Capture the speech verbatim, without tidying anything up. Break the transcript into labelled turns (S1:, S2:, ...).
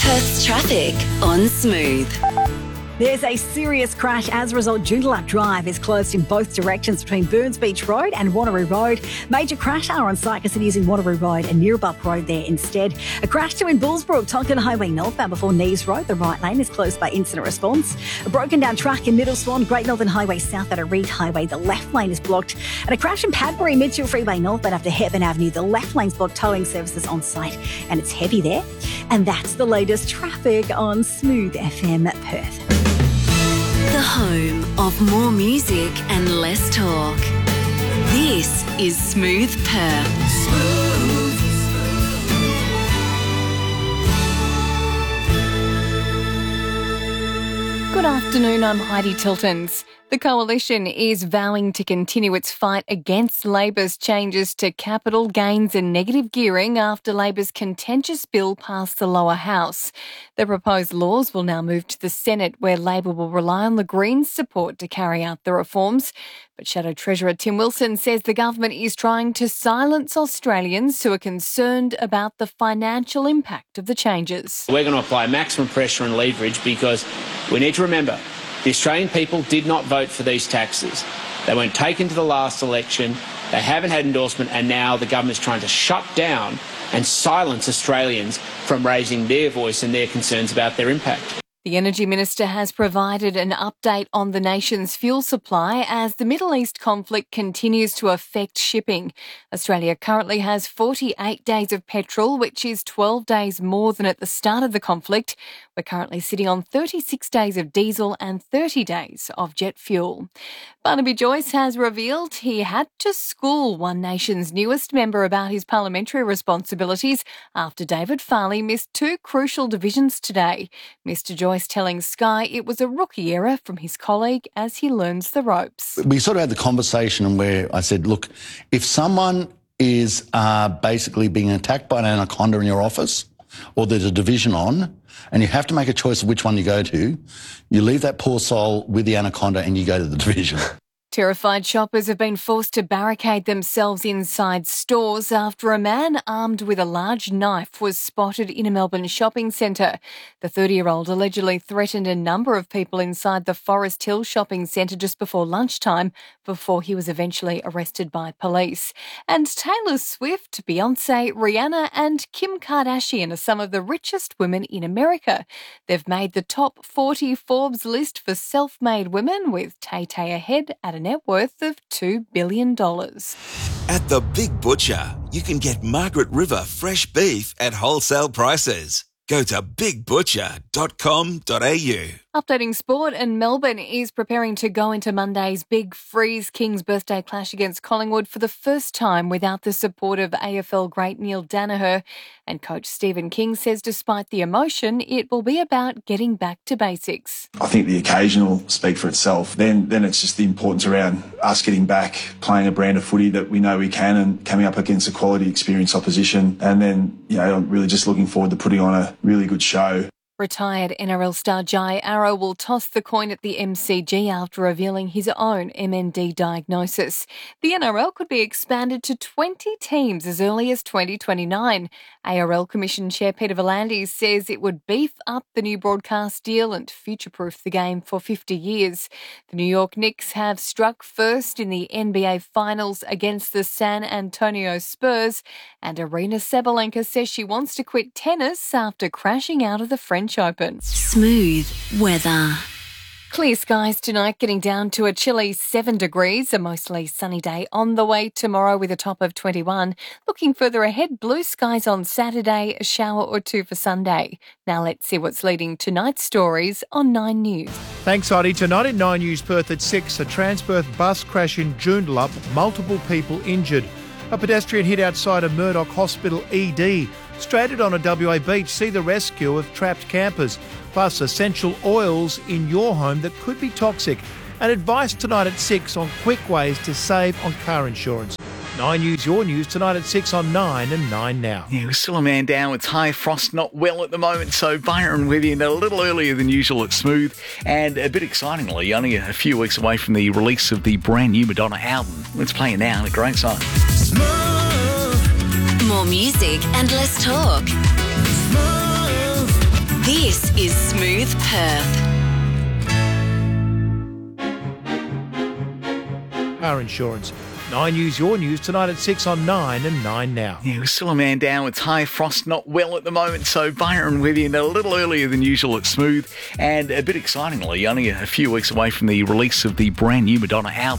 S1: Perth's traffic on Smooth.
S2: There's a serious crash. As a result, Joondalup Drive is closed in both directions between Burns Beach Road and Wanneroo Road. Major crash hour on site because it is in Wanneroo Road and Neerabup Road there instead. A crash too in Bullsbrook, Tonkin Highway northbound before Neves Road. The right lane is closed by incident response. A broken down truck in Middle Swan, Great Northern Highway south at Reed Highway. The left lane is blocked. And a crash in Padbury, Mitchell Freeway northbound after Heaven Avenue. The left lane's blocked, towing services on site and it's heavy there. And that's the latest traffic on Smooth F M Perth.
S1: The home of more music and less talk. This is Smooth Perth. Smooth.
S3: Good afternoon, I'm Heidi Tiltons. The Coalition is vowing to continue its fight against Labor's changes to capital gains and negative gearing after Labor's contentious bill passed the lower house. The proposed laws will now move to the Senate, where Labor will rely on the Greens' support to carry out the reforms. But Shadow Treasurer Tim Wilson says the government is trying to silence Australians who are concerned about the financial impact of the changes.
S4: We're going to apply maximum pressure and leverage because we need to remember the Australian people did not vote for these taxes. They weren't taken to the last election, they haven't had endorsement, and now the government's trying to shut down and silence Australians from raising their voice and their concerns about their impact.
S3: The Energy Minister has provided an update on the nation's fuel supply as the Middle East conflict continues to affect shipping. Australia currently has forty-eight days of petrol, which is twelve days more than at the start of the conflict. We're currently sitting on thirty-six days of diesel and thirty days of jet fuel. Barnaby Joyce has revealed he had to school One Nation's newest member about his parliamentary responsibilities after David Farley missed two crucial divisions today. Mister Joyce telling Sky it was a rookie error from his colleague as he learns the ropes.
S5: We sort of had the conversation where I said, look, if someone is uh, basically being attacked by an anaconda in your office or there's a division on and you have to make a choice of which one you go to, you leave that poor soul with the anaconda and you go to the division.
S3: Terrified shoppers have been forced to barricade themselves inside stores after a man armed with a large knife was spotted in a Melbourne shopping centre. The thirty-year-old allegedly threatened a number of people inside the Forest Hill shopping centre just before lunchtime before he was eventually arrested by police. And Taylor Swift, Beyonce, Rihanna and Kim Kardashian are some of the richest women in America. They've made the top forty Forbes list for self-made women, with Tay-Tay ahead at a net worth of two billion dollars.
S6: At the Big Butcher, you can get Margaret River fresh beef at wholesale prices. Go to big butcher dot com dot a u.
S3: Updating sport, and Melbourne is preparing to go into Monday's big Freeze Kings birthday clash against Collingwood for the first time without the support of A F L great Neil Daniher. And coach Stephen King says despite the emotion, it will be about getting back to basics.
S7: I think the occasion will speak for itself. Then then it's just the importance around us getting back, playing a brand of footy that we know we can and coming up against a quality, experienced opposition. And then, you know, I'm really just looking forward to putting on a really good show.
S3: Retired N R L star Jai Arrow will toss the coin at the M C G after revealing his own M N D diagnosis. The N R L could be expanded to twenty teams as early as twenty twenty-nine. A R L Commission Chair Peter V'landys says it would beef up the new broadcast deal and future-proof the game for fifty years. The New York Knicks have struck first in the N B A Finals against the San Antonio Spurs, and Aryna Sabalenka says she wants to quit tennis after crashing out of the French Open.
S1: Smooth weather.
S3: Clear skies tonight, getting down to a chilly seven degrees, a mostly sunny day on the way tomorrow with a top of twenty-one. Looking further ahead, blue skies on Saturday, a shower or two for Sunday. Now let's see what's leading tonight's stories on Nine News.
S8: Thanks, Heidi. Tonight in Nine News Perth at six, a Transperth bus crash in Joondalup, multiple people injured. A pedestrian hit outside a Murdoch Hospital E D. Stranded on a W A beach, see the rescue of trapped campers. Plus essential oils in your home that could be toxic. And advice tonight at six on quick ways to save on car insurance. Nine News, your news tonight at six on Nine and Nine Now.
S9: Yeah, we're still a man down. It's high frost, not well at the moment. So Byron with you a little earlier than usual at Smooth. And a bit excitingly, only a few weeks away from the release of the brand new Madonna album. Let's play it now. A great song.
S1: More music and less talk. This is Smooth Perth.
S8: Car insurance. Nine News, your news tonight at six on Nine and Nine Now.
S9: Yeah, we're still a man down. It's high frost, not well at the moment. So Byron with you a little earlier than usual at Smooth. And a bit excitingly, only a few weeks away from the release of the brand new Madonna album.